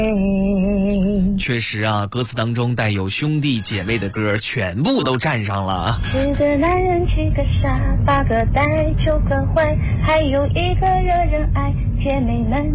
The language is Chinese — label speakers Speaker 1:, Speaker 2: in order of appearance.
Speaker 1: 确实啊，歌词当中带有兄弟姐妹的歌全部都占上了。
Speaker 2: 10个男人7个傻，8个呆9个坏，还有1个惹人爱，姐妹们